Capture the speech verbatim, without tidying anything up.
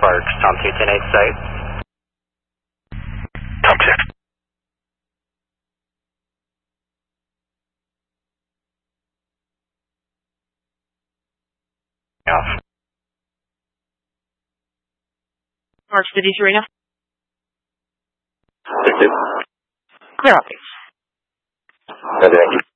Sparks, Tom two ten eight site. Tom six. Off. March City Serena. Six two. Clear out. Thank you.